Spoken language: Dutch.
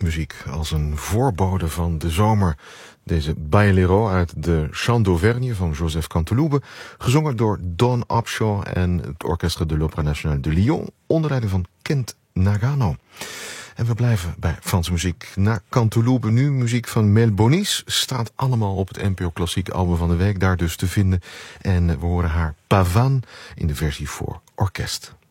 muziek als een voorbode van de zomer. Deze Bailero uit de Chant d'Auvergne van Joseph Canteloube, gezongen door Dawn Upshaw en het Orchestre de l'Opéra National de Lyon, onder leiding van Kent Nagano. En we blijven bij Franse muziek. Na Canteloube nu muziek van Mel Bonis. Staat allemaal op het NPO Klassiek album van de week daar dus te vinden. En we horen haar Pavane in de versie voor orkest.